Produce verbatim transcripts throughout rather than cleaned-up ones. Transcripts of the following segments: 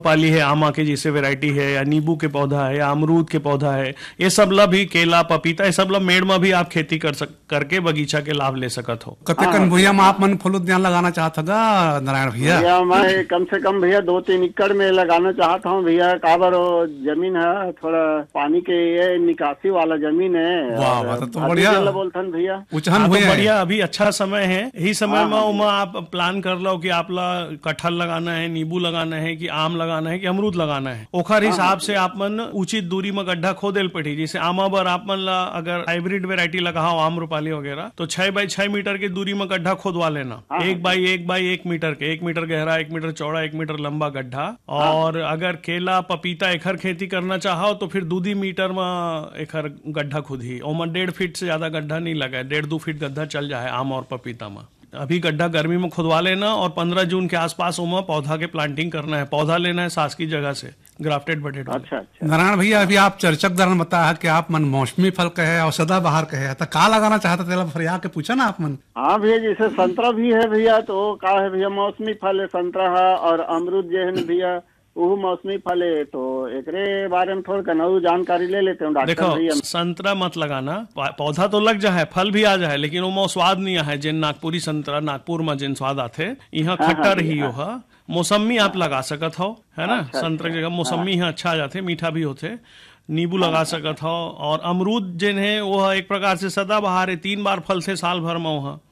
पाली है, आमा के जैसे वैरायटी है, या नींबू के पौधा है, या अमरूद के पौधा है, ये सब ला भी, केला पपीता, ये सब ला मेड़ में भी आप खेती कर सक करके बगीचा के लाभ ले सकत हो। कतेकन भैया में आप मन फल उद्यान लगाना चाहता गा नारायण भैया? भैया मैं कम से कम भैया दो तीन एकड़ में लगाना चाहता हूँ भैया। काबर जमीन है थोड़ा पानी के ये निकासी वाला जमीन है। वाह वाह, तो बढ़िया बोलथन भैया उचहन तो हुए बढ़िया, अभी अच्छा समय है। यही समय में उमा आप प्लान कर लो कि आप ला कटहल लगाना है, नींबू लगाना है, कि आम लगाना है, कि अमरूद लगाना है। ओखर हिसाब से आप मन उचित दूरी में गड्ढा खोदेल पड़ी। जैसे आमा बर आप मन ला अगर हाइब्रिड वेरायटी लगाओ, आम्रपाली वगैरह, तो छह बाई छह मीटर की दूरी में गड्ढा खोदवा लेना। एक बाई एक बाई एक मीटर के, एक मीटर गहरा, एक मीटर चौड़ा, एक मीटर लंबा गड्ढा। और अगर केला पपीता एखर खेती करना चाहो तो फिर दूधी मीटर में एखर गड्ढा खुदी। ओमा डेढ़ फीट से ज्यादा गड्ढा नहीं लगा, डेढ़ दो फीट गड्ढा चल जाए आम और पपीता में। अभी गड्ढा गर्मी में खुदवा लेना और पंद्रह जून के आसपास उमा पौधा के प्लांटिंग करना है। पौधा लेना है सास की जगह से, ग्राफ्टेड बटेड। अच्छा अच्छा नारायण भैया, अभी आप चर्चक दरण बताया कि आप मन मौसमी फल कहे और सदाबहार कहे, तो का लगाना चाहता तेरा फरिया के पूछा ना आप मन? हाँ भैया, जैसे संतरा भी है भैया, तो का है भैया मौसमी फल है संतरा है, और अमरूद जो है भैया वो मौसमी फल है। तो एकरे बारे में थोड़ा कनऊ जानकारी ले लेते हैं डॉक्टर भैया। देखो, संतरा मत लगाना, पौधा तो लग जाए, फल भी आ जाए, लेकिन वो स्वाद नहीं है जिन नागपुरी संतरा नागपुर में जिन स्वाद आते यहाँ खट्टा रही हो। मौसमी आप लगा सकत हो, है ना। संतरा की जगह मौसमी यहाँ अच्छा आ जाते, मीठा भी होते। नींबू लगा सकत हो। और अमरूद जिन है वो एक प्रकार से सदाबहार है, तीन बार फल से साल भर में वहाँ,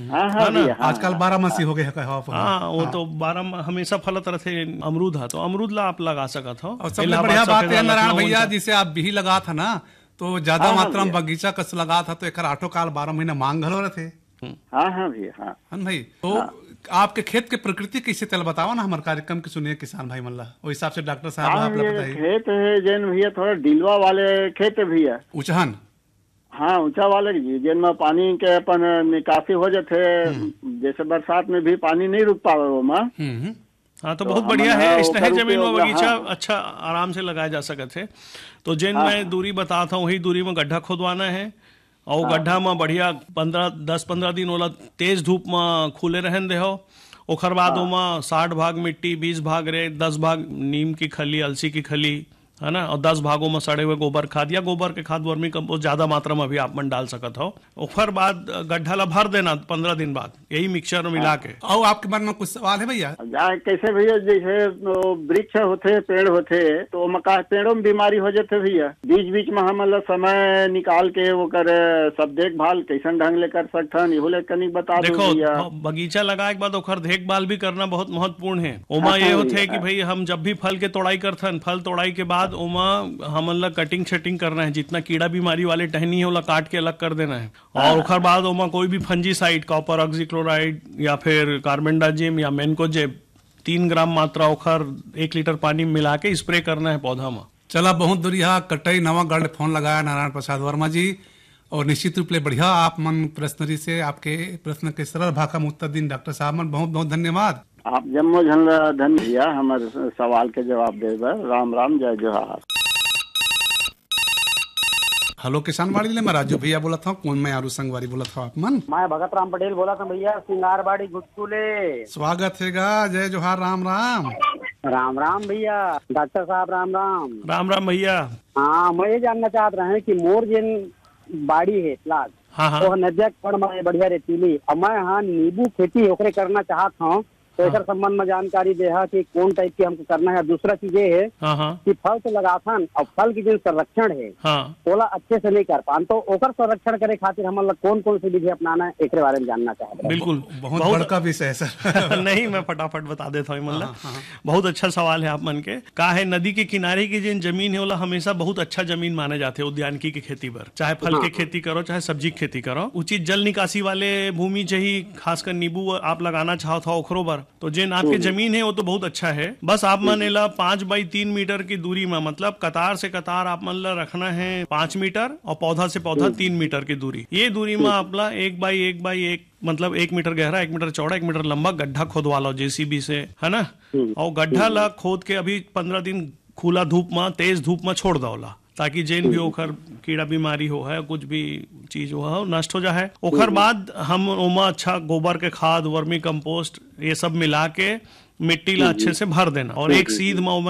है ना। आजकल बारह मासी हो गए। हाँ, वो तो बारह हमेशा फलत रहते अमरूद है, तो अमरूद ला आप लगा सकत हो। और सबसे बढ़िया बात है नारायण भैया, जिसे आप भी लगा था ना, तो ज्यादा मात्रा में बगीचा कस लगा था, तो एक आठों काल बारह महीना मांग घलो रहते। हाँ हाँ भैया, हाँ भाई। तो आपके खेत के प्रकृति कैसे चल बताओ ना, हमारे कार्यक्रम के सुनिए किसान भाई मल्ला, उस हिसाब से डॉक्टर साहब आप बताइए। खेत है जैन भैया थोड़ा डिलवा वाले खेत है भैया, उचहन। हाँ, ऊंचा वाले जिनमें पानी के अपन निकासी हो जाते, जैसे बरसात में भी पानी नहीं रुक पावे वो में। हाँ, तो, तो बहुत बढ़िया है। इस तरह जमीन में बगीचा अच्छा आराम से लगाया जा सकते है। तो जिन मैं दूरी बताता हूँ वही दूरी में गड्ढा खोदवाना है, और गड्ढा में बढ़िया पंद्रह दस पंद्रह दिन वाला तेज धूप में खुले रहन दे हो। ओखर बाद उमा साठ भाग मिट्टी, बीस भाग रे, दस भाग नीम की खली, अलसी की खली, है ना, और दस भागों में सड़े हुए गोबर खाद या गोबर के खाद, वर्मी कंपोस्ट ज्यादा मात्रा में भी आप मन डाल सकत हो। और बाद गड्ढा ला भर देना पंद्रह दिन बाद, यही मिक्सचर मिला के। और आपके मन में कुछ सवाल है भैया? कैसे भैया, जैसे वृक्ष होते, पेड़ होते, तो मका पेड़ों में बीमारी हो जाते भैया, बीच बीच में हम समय निकाल के वो करे सब देखभाल कैसे ढंग ले कर सकते हैं, कनी बता दो भैया। बगीचा लगाए के बाद ओखर देखभाल भी करना बहुत महत्वपूर्ण है। ओमा ये होते है कि भाई हम जब भी फल के तोड़ाई करथन, फल तोड़ाई के बाद ओमा हमन ला कटिंग शटिंग करना है, जितना कीड़ा बीमारी वाले टहनी है ओला काट के अलग कर देना है। और उसके बाद ओमा कोई भी फंजीसाइड, कॉपर ऑक्सीक्लोराइड या फिर कार्बेंडाजिम या मेनकोजेब, तीन ग्राम मात्रा ओखर एक लीटर पानी में मिला के स्प्रे करना है पौधा में। चला, बहुत बढ़िया कटई नवा गढ़ फोन लगाया नारायण प्रसाद वर्मा जी, और निश्चित रूप से बढ़िया आप मन प्रश्नरी से आपके प्रश्न के सरल भाषा में उत्तर दिन डॉक्टर साहब मन बहुत बहुत धन्यवाद। आप जम्मो झन धन भैया हमारे सवाल के जवाब दे। राम राम, जय जोहार। हेलो किसान बाड़ी ले, मैं राजू भैया बोला था। कौन? मैं आरू संगवारी बोला था। आप मन? मैं भगत राम पटेल बोला था भैया, सिंगारबाड़ी गुटकुले। स्वागत हैगा, जय जोहार, राम राम। राम राम भैया, डॉक्टर साहब राम राम। राम राम भैया। हाँ, मैं ये जानना चाहत रहे हैं कि मोर जिन बाड़ी है प्लाट, हाँ हाँ, तो नजक पर में बढ़िया रेतीली, और मैं हाँ नींबू खेती ओकरे करना चाहत हूँ, तो इस संबंध में जानकारी दे है कि कौन टाइप की हमको करना है। दूसरा चीज ये है हाँ हाँ, कि फल तो लगाथन और फल की जो संरक्षण है हाँ, ओला अच्छे से नहीं कर पान, तो ओकर संरक्षण करे खातिर हम लोग कौन कौन सी विधि अपनाना है एक बारे में जानना चाहते हैं। बिल्कुल, बहुत बड़का विषय है सर। नहीं, मैं फटाफट बता देता हूँ। मतलब बहुत अच्छा सवाल है आप मन के। का है, नदी के किनारे की जिन जमीन है ओला हमेशा बहुत अच्छा जमीन माने जाते हैं उद्यानिकी की खेती पर। चाहे फल के खेती करो, चाहे सब्जी की खेती करो, उचित जल निकासी वाले भूमि चाहिए। खासकर नींबू आप लगाना चाहो था ओखरों पर, तो जिन आपके जमीन है वो तो बहुत अच्छा है। बस आप मन ला पांच बाई तीन मीटर की दूरी में, मतलब कतार से कतार आप मन ला रखना है पांच मीटर, और पौधा से पौधा तीन मीटर की दूरी। ये दूरी में आप ला एक बाई एक बाई एक, मतलब एक मीटर गहरा, एक मीटर चौड़ा, एक मीटर लंबा गड्ढा खोदवा लो जेसीबी से, है ना। और गड्ढा ला खोद के अभी पंद्रह दिन खुला धूप में, तेज धूप में छोड़ दो ला, ताकि जेन भी ओखर कीड़ा बीमारी हो है, कुछ भी चीज हो नष्ट हो जाए। ओखर बाद हम ओमा अच्छा गोबर के खाद, वर्मी कंपोस्ट, ये सब मिला के मिट्टी ला अच्छे से भर देना और एक सीध में